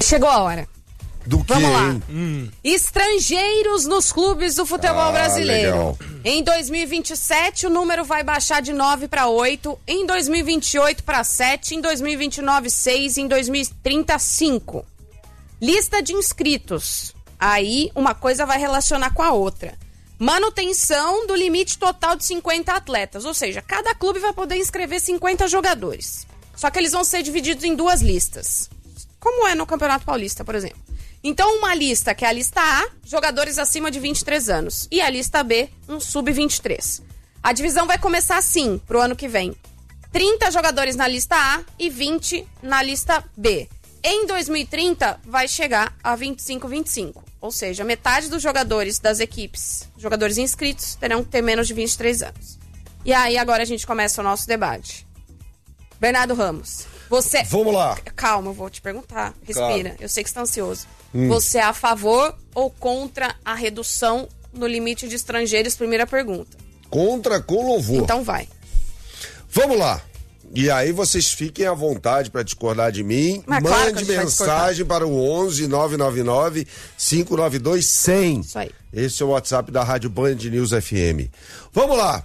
Chegou a hora. Do quê? Vamos lá. Estrangeiros nos clubes do futebol brasileiro. Legal. Em 2027, o número vai baixar de 9 para 8. Em 2028, para 7. Em 2029, 6. Em 2030, 5. Lista de inscritos. Aí, uma coisa vai relacionar com a outra. Manutenção do limite total de 50 atletas. Ou seja, cada clube vai poder inscrever 50 jogadores. Só que eles vão ser divididos em duas listas. Como é no Campeonato Paulista, por exemplo. Então, uma lista que é a lista A, jogadores acima de 23 anos. E a lista B, um sub-23. A divisão vai começar assim, pro ano que vem. 30 jogadores na lista A e 20 na lista B. Em 2030, vai chegar a 25-25. Ou seja, metade dos jogadores das equipes, jogadores inscritos, terão que ter menos de 23 anos. E aí, agora a gente começa o nosso debate. Bernardo Ramos, você... Vamos lá. Calma, eu vou te perguntar. Respira, Claro. eu sei que você está ansioso. Você é a favor ou contra a redução no limite de estrangeiros? Primeira pergunta. Contra com louvor. Então vai. Vamos lá. E aí vocês fiquem à vontade para discordar de mim. Mas claro que a Mande gente vai mensagem para o 11 999 592 100. Isso aí. Esse é o WhatsApp da Rádio Band News FM. Vamos lá.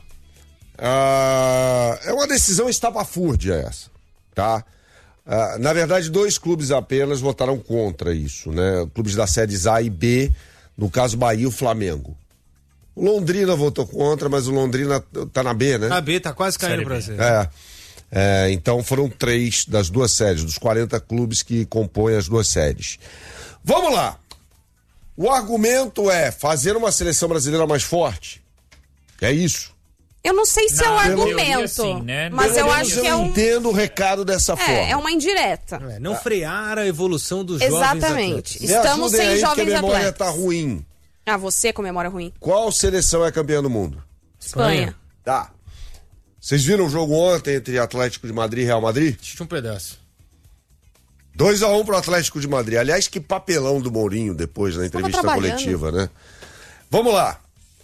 É uma decisão estapafúrdia essa, tá? Na verdade, 2 clubes apenas votaram contra isso, né? Clubes da séries A e B, no caso Bahia e o Flamengo. O Londrina votou contra, mas o Londrina tá na B, né? Na B, tá quase caindo pra você. Então foram 3 das 2 séries, dos 40 clubes que compõem as 2 séries. Vamos lá. O argumento é fazer uma seleção brasileira mais forte. É isso. Eu não sei se é um argumento, sim, né? mas Pelo eu menos acho que é um... entendo o recado dessa forma. É uma indireta. Não frear a evolução dos jovens Exatamente. atletas. Me Estamos ajudem sem aí, jovens porque a memória atletas. tá ruim. Ah, você com memória ruim. Qual seleção é campeã do mundo? Espanha. Tá. Vocês viram o jogo ontem entre Atlético de Madrid e Real Madrid? Assisti um pedaço. 2-1 pro Atlético de Madrid. Aliás, que papelão do Mourinho depois na entrevista trabalhando. coletiva, né? Vamos lá.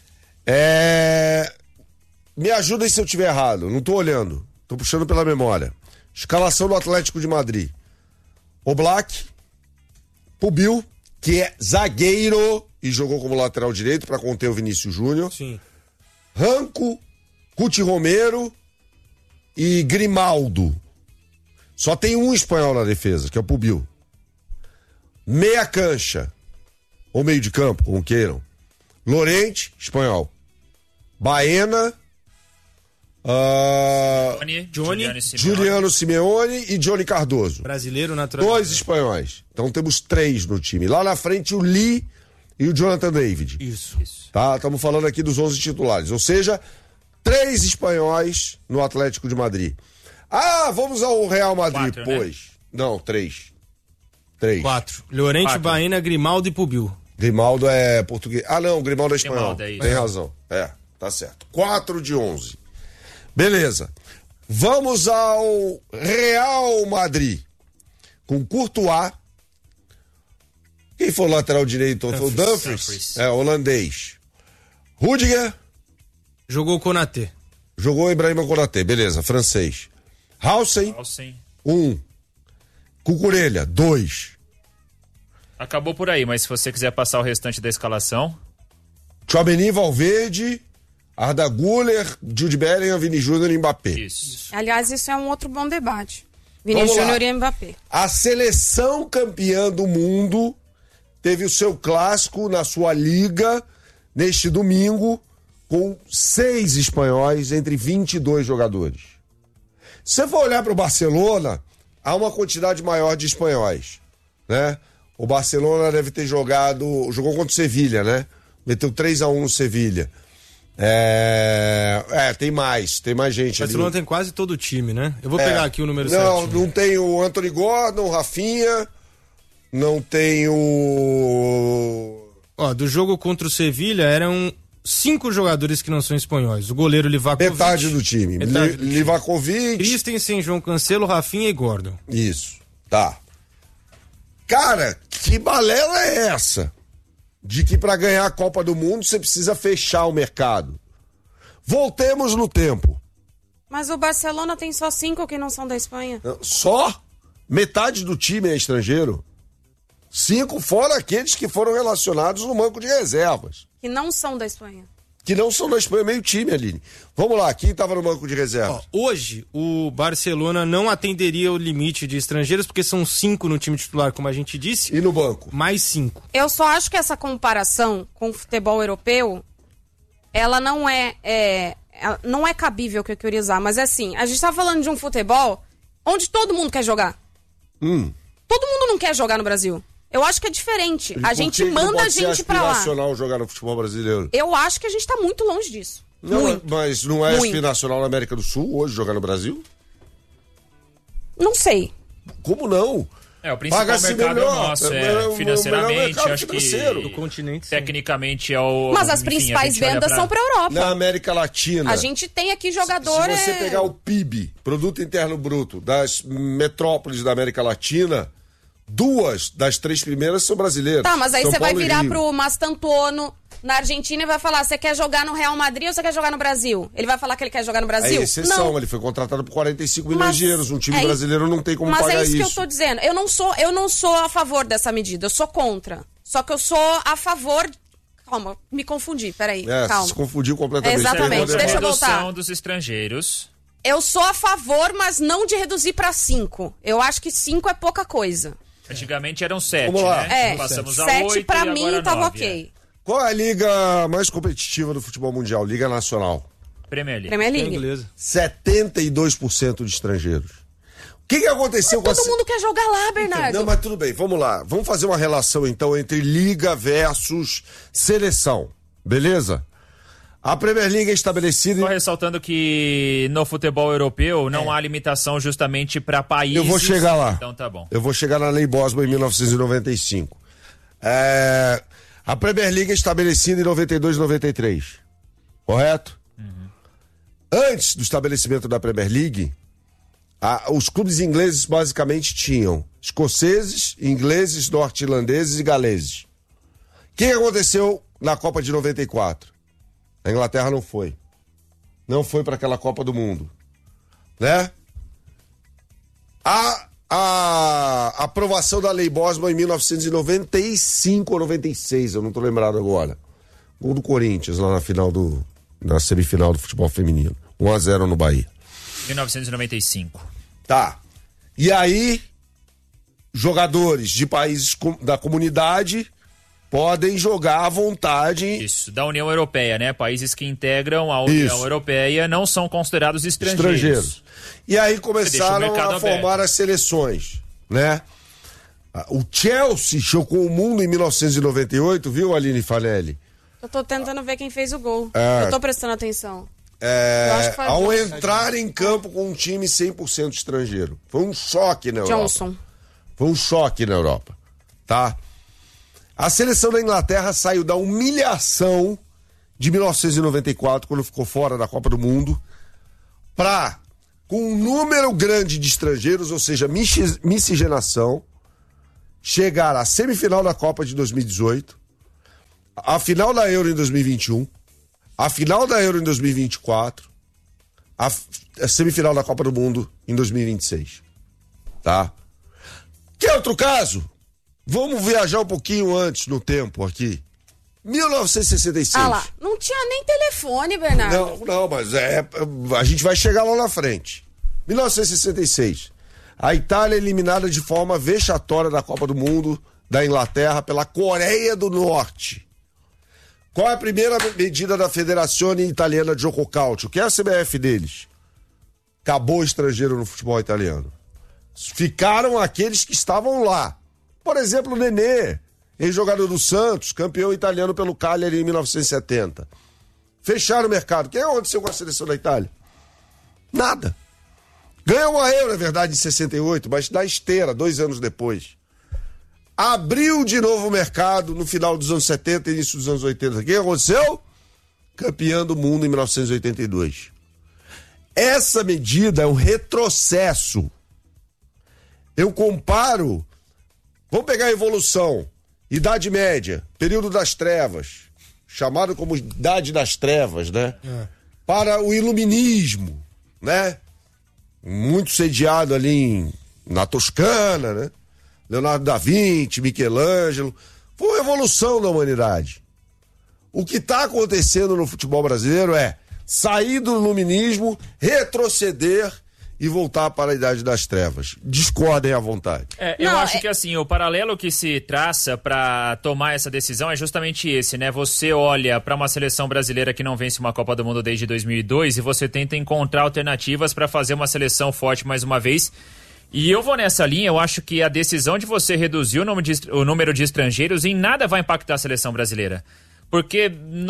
Me ajudem se eu estiver errado. Não tô olhando. Tô puxando pela memória. Escalação do Atlético de Madrid. Oblak, Pubil, que é zagueiro e jogou como lateral direito para conter o Vinícius Júnior. Sim. Ranco, Cuti Romero e Grimaldo. Só tem um espanhol na defesa, que é o Pubil. Meia cancha, ou meio de campo, como queiram. Lorente, espanhol. Baena, Juliano Simeone e Johnny Cardoso. Brasileiro natural. 2 espanhóis. Então temos 3 no time. Lá na frente o Lee e o Jonathan David. Isso. Tá? Estamos falando aqui dos 11 titulares. Ou seja, 3 espanhóis no Atlético de Madrid. Ah, vamos ao Real Madrid, 4, pois. né? Não, 3. 3. 4. Llorente, 4. Baena, Grimaldo e Pubil. Grimaldo é português. Ah, não, Grimaldo é espanhol. Grimaldo, é isso. Tem razão. Tá certo. 4 de 11. Beleza. Vamos ao Real Madrid. Com Courtois. Quem foi o lateral direito? Foi o Dumfries. Holandês. Rudiger. Jogou o Konaté. Jogou o Ibrahima Konaté. Beleza, francês. Hausen, 1. Cucurella, 2. Acabou por aí, mas se você quiser passar o restante da escalação... Tchouaméni, Valverde, Arda Güler, Jude Bellingham, Vini Júnior e Mbappé. Isso. Aliás, isso é um outro bom debate. Vini Vamos lá. Júnior e Mbappé. A seleção campeã do mundo teve o seu clássico na sua liga neste domingo com 6 espanhóis entre 22 jogadores. Se você for olhar para o Barcelona, há uma quantidade maior de espanhóis, né? O Barcelona deve ter jogou contra o Sevilha, né? Meteu 3-1 no Sevilha. Tem mais gente O ali. Barcelona tem quase todo o time, né? Eu vou pegar aqui o número Não, 7. não tem o Anthony Gordon, o Rafinha, não tem o... Ó, do jogo contra o Sevilha eram 5 jogadores que não são espanhóis. O goleiro Livakovic. Metade do time. Livakovic. Christensen, João Cancelo, Rafinha e Gordon. Isso, tá. Cara, que balela é essa? De que pra ganhar a Copa do Mundo você precisa fechar o mercado. Voltemos no tempo. Mas o Barcelona tem só 5 que não são da Espanha. Só? Metade do time é estrangeiro? 5 fora aqueles que foram relacionados no banco de reservas. Que não são da Espanha. Que não são da Espanha, meio time, Aline. Vamos lá, quem estava no banco de reservas? Hoje, o Barcelona não atenderia o limite de estrangeiros, porque são 5 no time titular, como a gente disse. E no banco? Mais 5. Eu só acho que essa comparação com o futebol europeu, ela não é cabível, que eu queria usar, mas é assim, a gente tá falando de um futebol onde todo mundo quer jogar. Todo mundo não quer jogar no Brasil. Eu acho que é diferente. A gente manda a gente pra lá. É aspiracional jogar no futebol brasileiro? Eu acho que a gente tá muito longe disso. Não, muito. Mas não é aspiracional na América do Sul hoje jogar no Brasil? Não sei. Como não? O principal mercado é o nosso, financeiramente, acho financeiro. que Do continente, sim. tecnicamente é o... Mas as principais vendas são pra Europa. Na América Latina. A gente tem aqui jogadores... Se você pegar o PIB, Produto Interno Bruto, das metrópoles da América Latina, 2 das 3 primeiras são brasileiras. Tá, mas aí São você vai Paulo e virar Rio. pro Mastantuono na Argentina e vai falar, você quer jogar no Real Madrid ou você quer jogar no Brasil? Ele vai falar que ele quer jogar no Brasil? É exceção, não. Ele foi contratado por 45 milhões de euros. Um time brasileiro não tem como pagar isso. Mas é isso que eu tô dizendo. Eu não sou a favor dessa medida, eu sou contra. Só que eu sou a favor... Calma, me confundi, peraí, calma. Se confundiu completamente. Exatamente, deixa eu voltar. Redução dos estrangeiros. Eu sou a favor, mas não de reduzir pra 5. Eu acho que 5 é pouca coisa. Antigamente eram 7, Vamos lá. né? Passamos a 7 8 pra e mim agora tava 9, ok. Qual é a liga mais competitiva do futebol mundial? Liga Nacional. Premier League. Premier League. Inglesa. 72% de estrangeiros. O que aconteceu Todo mundo quer jogar lá, Bernardo. Não, mas tudo bem, vamos lá. Vamos fazer uma relação então entre liga versus seleção. Beleza? A Premier League é estabelecida... Só ressaltando que no futebol europeu não há limitação justamente para países. Eu vou chegar lá. Então tá bom. Eu vou chegar na Lei Bosman em 1995. A Premier League é estabelecida em 92 e 93. Correto? Antes do estabelecimento da Premier League, os clubes ingleses basicamente tinham escoceses, ingleses, norte-irlandeses e galeses. O que aconteceu na Copa de 94? A Inglaterra não foi. Não foi para aquela Copa do Mundo. Né? A aprovação da Lei Bosman em 1995 ou 96, eu não tô lembrado agora. Gol do Corinthians lá na semifinal do futebol feminino. 1-0 no Bahia. 1995. Tá. E aí, jogadores de países da comunidade podem jogar à vontade. Isso, da União Europeia, né? Países que integram a União Europeia não são considerados estrangeiros. E aí começaram a formar as seleções, né? O Chelsea chocou o mundo em 1998, viu, Aline Fanelli? Eu tô tentando ver quem fez o gol. Eu tô prestando atenção. Ao entrar em campo com um time 100% estrangeiro. Foi um choque na Europa. Johnson. Foi um choque na Europa, tá? A seleção da Inglaterra saiu da humilhação de 1994, quando ficou fora da Copa do Mundo, com um número grande de estrangeiros, ou seja, miscigenação, chegar à semifinal da Copa de 2018, a final da Euro em 2021, a final da Euro em 2024, a semifinal da Copa do Mundo em 2026. Tá? Quer outro caso? Vamos viajar um pouquinho antes no tempo aqui. 1966. Ah lá, não tinha nem telefone, Bernardo. Não, mas a gente vai chegar lá na frente. 1966. A Itália é eliminada de forma vexatória da Copa do Mundo da Inglaterra pela Coreia do Norte. Qual é a primeira medida da Federazione Italiana de Gioco Calcio? Que é a CBF deles? Acabou o estrangeiro no futebol italiano. Ficaram aqueles que estavam lá. Por exemplo, o Nenê, ex-jogador do Santos, campeão italiano pelo Cagliari em 1970. Fecharam o mercado. O que aconteceu com a seleção da Itália? Nada. Ganhou uma Euro, é verdade, em 68, mas na esteira, 2 anos depois. Abriu de novo o mercado no final dos anos 70 e início dos anos 80. O que aconteceu? Campeão do mundo em 1982. Essa medida é um retrocesso. Eu comparo... Vamos pegar a evolução, Idade Média, período das trevas, chamado como Idade das Trevas, né? Para o Iluminismo, né? Muito sediado ali na Toscana, né? Leonardo da Vinci, Michelangelo. Foi uma evolução da humanidade. O que está acontecendo no futebol brasileiro é sair do iluminismo, retroceder e voltar para a Idade das Trevas. Discordem à vontade. Eu acho que assim, o paralelo que se traça para tomar essa decisão é justamente esse, né? Você olha para uma seleção brasileira que não vence uma Copa do Mundo desde 2002 e você tenta encontrar alternativas para fazer uma seleção forte mais uma vez. E eu vou nessa linha, eu acho que a decisão de você reduzir o número de estrangeiros em nada vai impactar a seleção brasileira. Porque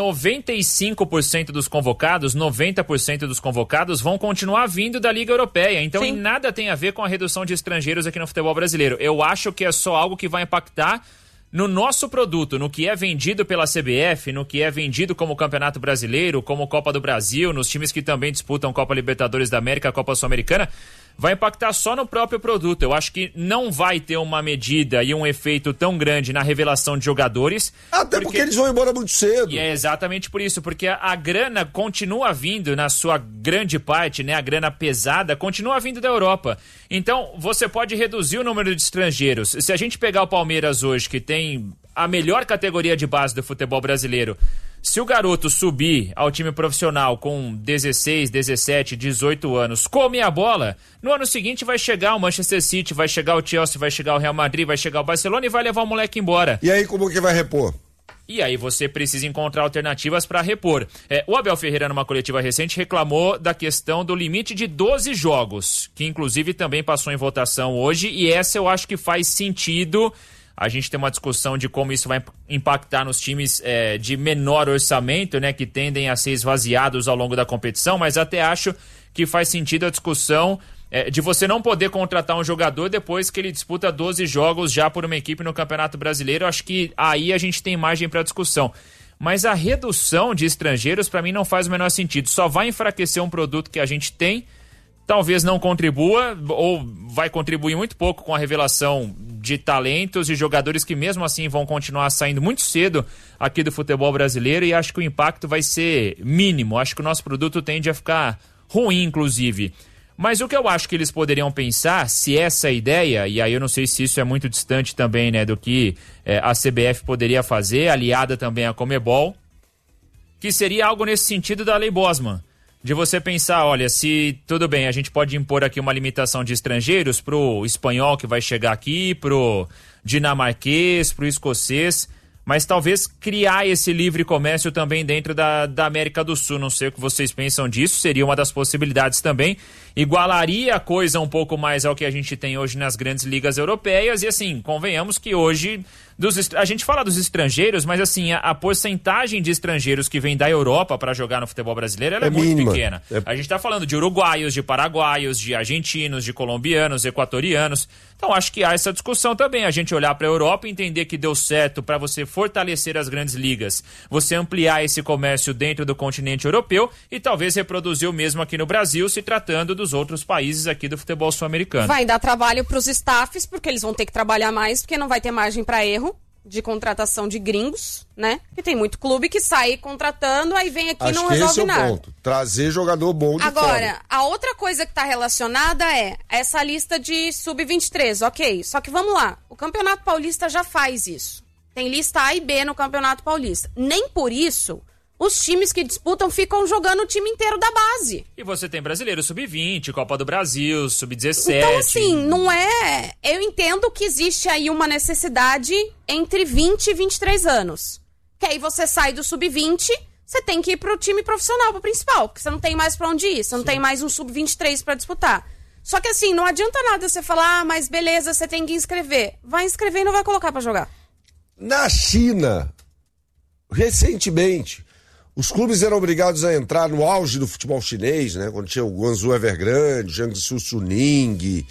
95% dos convocados, 90% dos convocados vão continuar vindo da Liga Europeia. Então, em nada tem a ver com a redução de estrangeiros aqui no futebol brasileiro. Eu acho que é só algo que vai impactar no nosso produto, no que é vendido pela CBF, no que é vendido como Campeonato Brasileiro, como Copa do Brasil, nos times que também disputam Copa Libertadores da América, Copa Sul-Americana. Vai impactar só no próprio produto. Eu acho que não vai ter uma medida e um efeito tão grande na revelação de jogadores. Até porque eles vão embora muito cedo. E é exatamente por isso, porque a grana continua vindo, na sua grande parte, né? A grana pesada continua vindo da Europa. Então, você pode reduzir o número de estrangeiros. Se a gente pegar o Palmeiras hoje, que tem a melhor categoria de base do futebol brasileiro, se o garoto subir ao time profissional com 16, 17, 18 anos, come a bola, no ano seguinte vai chegar o Manchester City, vai chegar o Chelsea, vai chegar o Real Madrid, vai chegar o Barcelona e vai levar o moleque embora. E aí como que vai repor? E aí você precisa encontrar alternativas para repor. O Abel Ferreira, numa coletiva recente, reclamou da questão do limite de 12 jogos, que inclusive também passou em votação hoje, e essa eu acho que faz sentido. A gente tem uma discussão de como isso vai impactar nos times de menor orçamento, né, que tendem a ser esvaziados ao longo da competição, mas até acho que faz sentido a discussão de você não poder contratar um jogador depois que ele disputa 12 jogos já por uma equipe no Campeonato Brasileiro. Acho que aí a gente tem margem para discussão. Mas a redução de estrangeiros, para mim, não faz o menor sentido. Só vai enfraquecer um produto que a gente tem, talvez não contribua, ou vai contribuir muito pouco com a revelação de talentos e jogadores que mesmo assim vão continuar saindo muito cedo aqui do futebol brasileiro, e acho que o impacto vai ser mínimo. Acho que o nosso produto tende a ficar ruim, inclusive. Mas o que eu acho que eles poderiam pensar, se essa ideia, e aí eu não sei se isso é muito distante também, né, do que a CBF poderia fazer, aliada também à Conmebol, que seria algo nesse sentido da Lei Bosman. De você pensar, olha, se tudo bem, a gente pode impor aqui uma limitação de estrangeiros pro espanhol que vai chegar aqui, pro dinamarquês, pro escocês, mas talvez criar esse livre comércio também dentro da América do Sul. Não sei o que vocês pensam disso, seria uma das possibilidades também. Igualaria a coisa um pouco mais ao que a gente tem hoje nas grandes ligas europeias, e assim, convenhamos que hoje a gente fala dos estrangeiros, mas assim, a porcentagem de estrangeiros que vem da Europa para jogar no futebol brasileiro, ela é muito mínima. pequena. A gente está falando de uruguaios, de paraguaios, de argentinos, de colombianos, equatorianos. Então acho que há essa discussão também, a gente olhar para a Europa e entender que deu certo para você fortalecer as grandes ligas, você ampliar esse comércio dentro do continente europeu e talvez reproduzir o mesmo aqui no Brasil, se tratando dos outros países aqui do futebol sul-americano. Vai dar trabalho para os staffs, porque eles vão ter que trabalhar mais, porque não vai ter margem para erro de contratação de gringos, né? Que tem muito clube que sai contratando, aí vem aqui e não resolve nada. Esse é o ponto. Trazer jogador bom de fora. Agora, a outra coisa que tá relacionada é essa lista de sub-23, ok. Só que vamos lá, o Campeonato Paulista já faz isso. Tem lista A e B no Campeonato Paulista. Nem por isso os times que disputam ficam jogando o time inteiro da base. E você tem Brasileiro Sub-20, Copa do Brasil, Sub-17. Então, assim, não é... Eu entendo que existe aí uma necessidade entre 20 e 23 anos. Que aí você sai do Sub-20, você tem que ir pro time profissional, pro principal. Porque você não tem mais pra onde ir, você não tem mais um Sub-23 pra disputar. Só que assim, não adianta nada você falar, mas beleza, você tem que inscrever. Vai inscrever e não vai colocar pra jogar. Na China, recentemente, os clubes eram obrigados a entrar no auge do futebol chinês, né? Quando tinha o Guangzhou Evergrande, o Jiangsu Suning,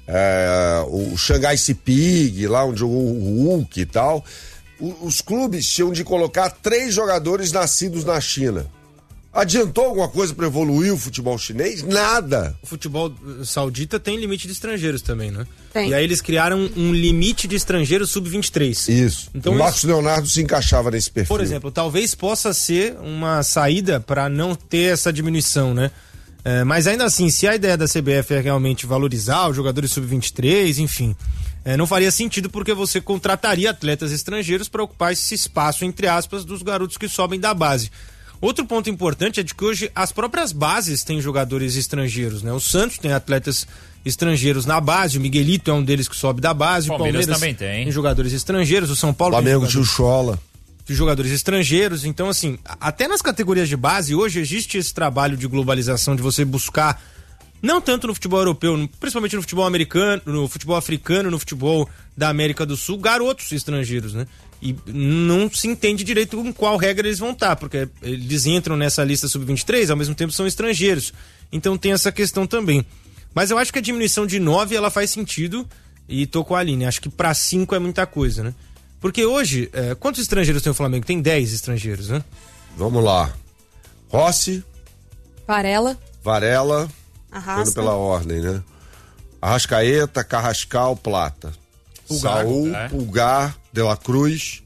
o Shanghai Sipig, lá onde jogou o Hulk e tal. Os clubes tinham de colocar 3 jogadores nascidos na China. Adiantou alguma coisa para evoluir o futebol chinês? Nada. O futebol saudita tem limite de estrangeiros também, né? Tem. E aí eles criaram um limite de estrangeiros sub-23. Isso. Então, o Marcos Leonardo se encaixava nesse perfil. Por exemplo, talvez possa ser uma saída para não ter essa diminuição, né? Mas ainda assim, se a ideia da CBF é realmente valorizar os jogadores sub-23, enfim, não faria sentido, porque você contrataria atletas estrangeiros para ocupar esse espaço, entre aspas, dos garotos que sobem da base. Outro ponto importante é de que hoje as próprias bases têm jogadores estrangeiros, né? O Santos tem atletas estrangeiros na base, o Miguelito é um deles que sobe da base, o Palmeiras também tem jogadores estrangeiros, o São Paulo Flamengo tinha o Chola. De jogadores estrangeiros. Então, assim, até nas categorias de base hoje existe esse trabalho de globalização, de você buscar, não tanto no futebol europeu, principalmente no futebol americano, no futebol africano, no futebol da América do Sul, garotos estrangeiros, né? E não se entende direito com qual regra eles vão estar, porque eles entram nessa lista sub-23, ao mesmo tempo são estrangeiros. Então tem essa questão também. Mas eu acho que a diminuição de 9 ela faz sentido, e tô com a Aline, acho que para 5 é muita coisa, né? Porque hoje, quantos estrangeiros tem o Flamengo? Tem 10 estrangeiros, né? Vamos lá. Rossi. Varela. Arrasca. Indo pela ordem, né? Arrascaeta, Carrascal, Plata. Pulgar, Saúl, Pulgar, De La Cruz,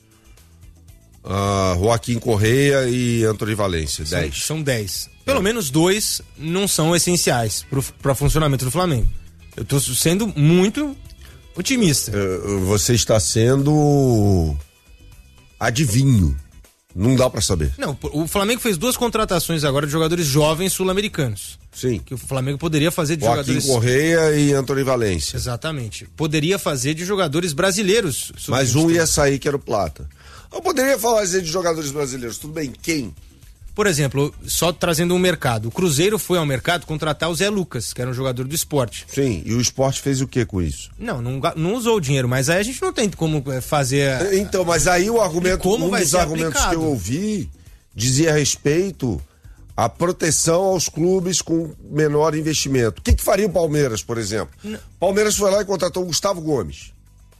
Joaquim Correia e Antony Valência. 10. São 10. Pelo menos 2 não são essenciais para o funcionamento do Flamengo. Eu tô sendo muito otimista. Você está sendo adivinho. Não dá pra saber. Não, o Flamengo fez 2 contratações agora de jogadores jovens sul-americanos. Sim. Que o Flamengo poderia fazer de Joaquim jogadores... Correia e Antony Valência. Exatamente. Poderia fazer de jogadores brasileiros. Mas um ia sair, que era o Plata. Eu poderia falar de jogadores brasileiros. Tudo bem, quem? Por exemplo, só trazendo um mercado. O Cruzeiro foi ao mercado contratar o Zé Lucas, que era um jogador do Sport. Sim, e o Sport fez o que com isso? Não usou o dinheiro, mas aí a gente não tem como fazer... Então, mas aí o argumento, um dos argumentos aplicado? Que eu ouvi, dizia a respeito à proteção aos clubes com menor investimento. O que faria o Palmeiras, por exemplo? Não. Palmeiras foi lá e contratou o Gustavo Gomes.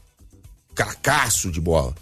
Cracaço de bola.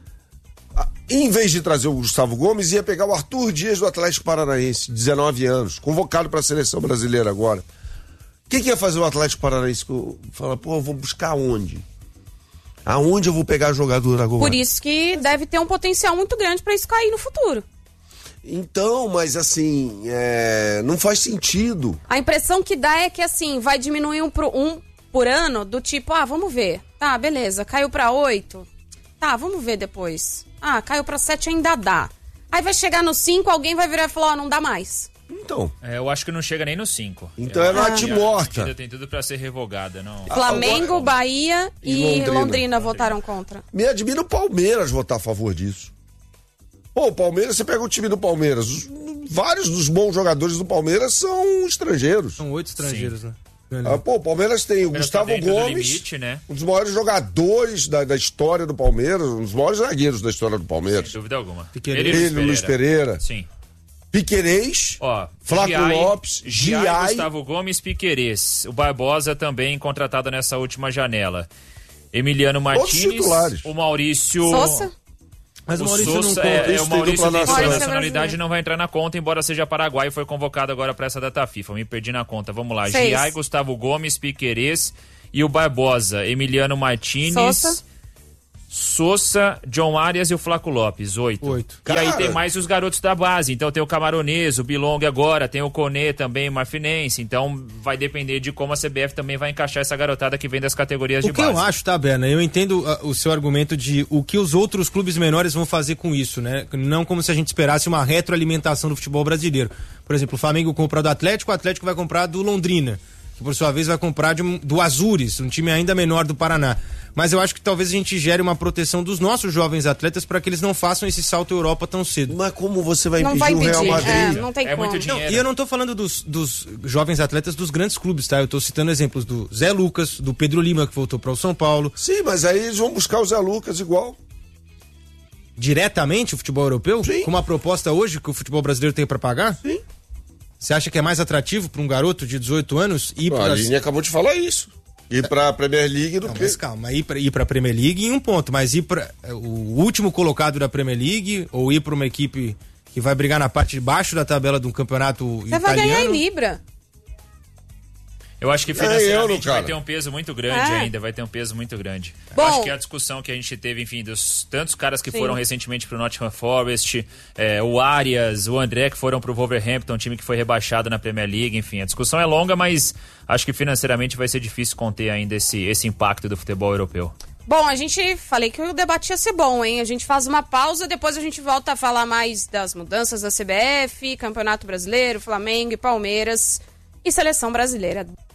Em vez de trazer o Gustavo Gomes, ia pegar o Arthur Dias do Atlético Paranaense, 19 anos, convocado para a seleção brasileira agora. O que ia fazer o Atlético Paranaense? Fala, eu vou buscar onde? Aonde eu vou pegar jogador agora? Por isso que deve ter um potencial muito grande para isso cair no futuro. Então, mas assim, não faz sentido. A impressão que dá é que assim, vai diminuir um por ano, do tipo, vamos ver. Tá, beleza, caiu para 8. Tá, vamos ver depois. Caiu pra 7, ainda dá. Aí vai chegar no 5, alguém vai virar e falar, não dá mais. Então. Eu acho que não chega nem no 5. Então é natimorta. Ainda tem tudo pra ser revogada, não. Flamengo, Bahia e Londrina votaram contra. Me admira o Palmeiras votar a favor disso. Pô, o Palmeiras, você pega o time do Palmeiras, vários dos bons jogadores do Palmeiras são estrangeiros. São 8 estrangeiros, né? O Palmeiras tem o Gustavo Gomes, limite, né? Um dos maiores jogadores da história do Palmeiras, um dos maiores zagueiros da história do Palmeiras. Sem dúvida alguma. Ele, Luiz Pereira. Sim. Piquerez, Flávio Lopes, Giai, Gustavo Gomes, Piquerez. O Barbosa também contratado nessa última janela. Emiliano Martínez, o Maurício... Sosa? Mas o Maurício não conta. O Maurício tem nacionalidade, não vai entrar na conta, embora seja paraguaio e foi convocado agora para essa data FIFA. Me perdi na conta. Vamos lá. Giai, Gustavo Gomes, Piquerez e o Barbosa. Emiliano Martínez, Sosa, John Arias e o Flaco Lopes. 8. E aí tem mais os garotos da base. Então tem o Camaronês, o Bilong agora, tem o Conê também, o Marfinense. Então vai depender de como a CBF também vai encaixar essa garotada que vem das categorias de base. O que eu acho, tá, Berna? Eu entendo o seu argumento de o que os outros clubes menores vão fazer com isso, né? Não como se a gente esperasse uma retroalimentação do futebol brasileiro. Por exemplo, o Flamengo compra do Atlético, o Atlético vai comprar do Londrina, que por sua vez vai comprar do Azures, um time ainda menor do Paraná. Mas eu acho que talvez a gente gere uma proteção dos nossos jovens atletas para que eles não façam esse salto Europa tão cedo. Mas como você vai impedir o Real Madrid? Não tem como. Muito dinheiro. E eu não tô falando dos jovens atletas dos grandes clubes, tá? Eu tô citando exemplos do Zé Lucas, do Pedro Lima, que voltou para o São Paulo. Sim, mas aí eles vão buscar o Zé Lucas igual. Diretamente o futebol europeu? Sim. Com uma proposta hoje que o futebol brasileiro tem para pagar? Sim. Você acha que é mais atrativo para um garoto de 18 anos ir para... A Aline acabou de falar isso. Ir para a Premier League do que... Mas calma, ir para a Premier League em um ponto, mas ir para o último colocado da Premier League ou ir para uma equipe que vai brigar na parte de baixo da tabela de um campeonato italiano... Você vai ganhar em Libra. Eu acho que financeiramente vai cara. ter um peso muito grande ainda, vai ter um peso muito grande. Bom, eu acho que a discussão que a gente teve, enfim, dos tantos caras que foram recentemente pro Nottingham Forest, o Arias, o André, que foram pro Wolverhampton, time que foi rebaixado na Premier League, enfim, a discussão é longa, mas acho que financeiramente vai ser difícil conter ainda esse impacto do futebol europeu. Bom, falei que o debate ia ser bom, hein? A gente faz uma pausa, depois a gente volta a falar mais das mudanças da CBF, Campeonato Brasileiro, Flamengo e Palmeiras e Seleção Brasileira.